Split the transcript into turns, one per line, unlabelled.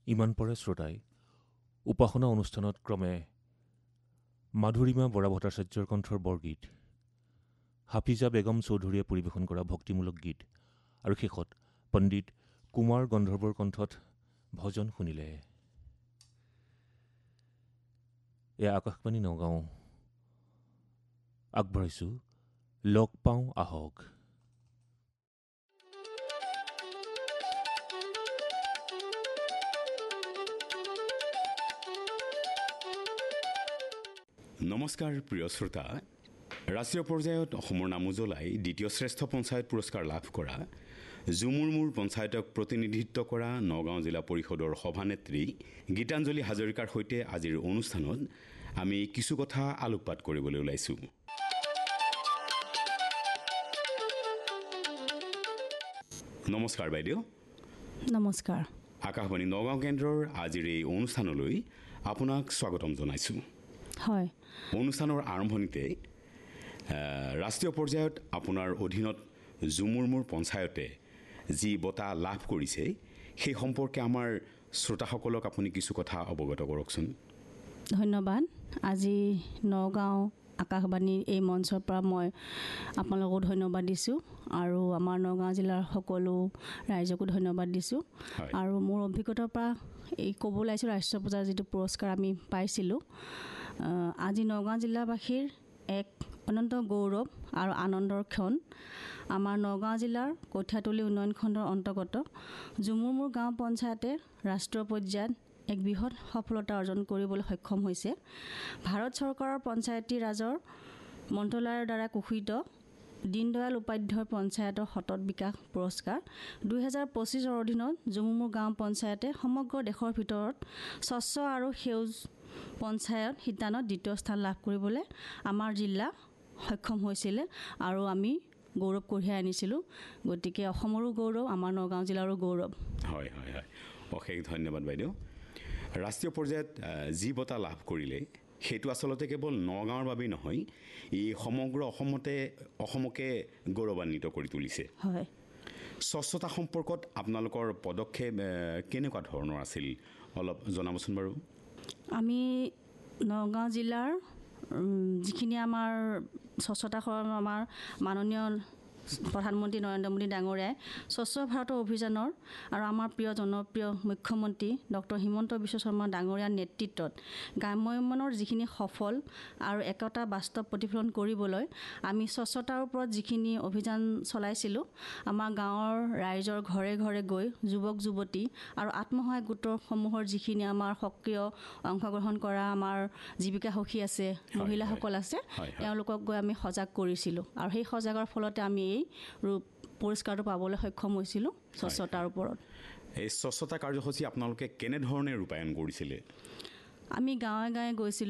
ইমান পৰে শ্ৰোতাই উপাসনা অনুষ্ঠানত ক্ৰমে মাধুৰীমা বৰা ভট্টাচাৰ্যৰ কণ্ঠৰ বৰগীত, হাফিজা বেগম চৌধুৰীয়ে পৰিৱেশন কৰা ভক্তিমূলক গীত আৰু শেষত পণ্ডিত কুমাৰ গন্ধৰ্বৰ কণ্ঠত ভজন শুনিলে। এয়া আকাশবাণী নগাঁও। আগবঢ়াইছোঁ লগ পাওঁ আহক।
নমস্কাৰ প্ৰিয় শ্ৰোতা। ৰাষ্ট্ৰীয় পৰ্যায়ত অসমৰ নাম উজ্বলাই দ্বিতীয় শ্ৰেষ্ঠ পঞ্চায়ত পুৰস্কাৰ লাভ কৰা জুমুৰমুৰ পঞ্চায়তক প্ৰতিনিধিত্ব কৰা নগাঁও জিলা পৰিষদৰ সভানেত্ৰী গীতাঞ্জলি হাজৰিকাৰ সৈতে আজিৰ অনুষ্ঠানত আমি কিছু কথা আলোকপাত কৰিবলৈ ওলাইছোঁ। নমস্কাৰ বাইদেউ।
নমস্কাৰ।
আকাশবাণী নগাঁও কেন্দ্ৰৰ আজিৰ এই অনুষ্ঠানলৈ আপোনাক স্বাগতম জনাইছোঁ।
হয়।
অনুষ্ঠানৰ আৰম্ভণিতে ৰাষ্ট্ৰীয় পৰ্যায়ত আপোনাৰ অধীনত জুমুৰমুৰ পঞ্চায়তে যি বঁটা লাভ কৰিছে সেই সম্পৰ্কে আমাৰ শ্ৰোতাসকলক আপুনি কিছু কথা অৱগত কৰকচোন।
ধন্যবাদ। আজি নগাঁও আকাশবাণীৰ এই মঞ্চৰ পৰা মই আপোনালোকক ধন্যবাদ দিছোঁ আৰু আমাৰ নগাঁও জিলাৰ সকলো ৰাইজকো ধন্যবাদ দিছোঁ। আৰু মোৰ অভিজ্ঞতাৰ পৰা এই ক'ব ওলাইছোঁ ৰাষ্ট্ৰীয় পৰ্যায়ৰ যিটো পুৰস্কাৰ আমি পাইছিলোঁ, আজি নগাঁও জিলাবাসীৰ এক অনন্ত গৌৰৱ আৰু আনন্দৰ ক্ষণ। আমাৰ নগাঁও জিলাৰ কঠীয়াতলী উন্নয়ন খণ্ডৰ অন্তৰ্গত জুমুৰমুৰ গাঁও পঞ্চায়তে ৰাষ্ট্ৰীয় পৰ্যায়ত এক বৃহৎ সফলতা অৰ্জন কৰিবলৈ সক্ষম হৈছে। ভাৰত চৰকাৰৰ পঞ্চায়তী ৰাজৰ মন্ত্ৰালয়ৰ দ্বাৰা ঘোষিত দীনদয়াল উপাধ্যায় পঞ্চায়তৰ সতত বিকাশ পুৰস্কাৰ 2025ৰ অধীনত জুমুৰমুৰ গাঁও পঞ্চায়তে সমগ্ৰ দেশৰ ভিতৰত স্বচ্ছ আৰু সেউজ পঞ্চায়ত শিতানত দ্বিতীয় স্থান লাভ কৰিবলৈ আমাৰ জিলা সক্ষম হৈছিলে আৰু আমি গৌৰৱ কঢ়িয়াই আনিছিলোঁ। গতিকে অসমৰো গৌৰৱ, আমাৰ নগাঁও জিলাৰো গৌৰৱ।
হয় হয় হয়, অশেষ ধন্যবাদ বাইদেউ। ৰাষ্ট্ৰীয় পৰ্যায়ত যি বঁটা লাভ কৰিলে সেইটো আচলতে কেৱল নগাঁৱৰ বাবেই নহয়, ই সমগ্ৰ অসমকে গৌৰৱান্বিত কৰি তুলিছে।
হয়।
স্বচ্ছতা সম্পৰ্কত আপোনালোকৰ পদক্ষেপ কেনেকুৱা ধৰণৰ আছিল অলপ জনাবচোন বাৰু।
আমি নগাঁও জিলাৰ যিখিনি আমাৰ স্বচ্ছতা আমাৰ মাননীয় প্ৰধানমন্ত্ৰী নৰেন্দ্ৰ মোদী ডাঙৰীয়াই স্বচ্ছ ভাৰত অভিযানৰ আৰু আমাৰ প্ৰিয় জনপ্ৰিয় মুখ্যমন্ত্ৰী ডক্টৰ হিমন্ত বিশ্ব শৰ্মা ডাঙৰীয়াৰ নেতৃত্বত গ্ৰাম্য উন্নয়নৰ যিখিনি সফল আৰু একতা বাস্তৱ প্ৰতিফলন কৰিবলৈ আমি স্বচ্ছতাৰ ওপৰত যিখিনি অভিযান চলাইছিলোঁ, আমাৰ গাঁৱৰ ৰাইজৰ ঘৰে ঘৰে গৈ যুৱক যুৱতী আৰু আত্মসহায়ক গোটসমূহৰ যিখিনি আমাৰ সক্ৰিয় অংশগ্ৰহণ কৰা আমাৰ জীৱিকা সখী আছে, মহিলাসকল আছে, তেওঁলোকক গৈ আমি সজাগ কৰিছিলোঁ আৰু সেই সজাগৰ ফলতে আমি এই পুৰস্কাৰটো পাবলৈ সক্ষম হৈছিলোঁ স্বচ্ছতাৰ ওপৰত।
এই স্বচ্ছতা কাৰ্যসূচী আপোনালোকে কেনেধৰণে ৰূপায়ণ কৰিছিলে?
আমি গাঁৱে গাঁৱে গৈছিলোঁ।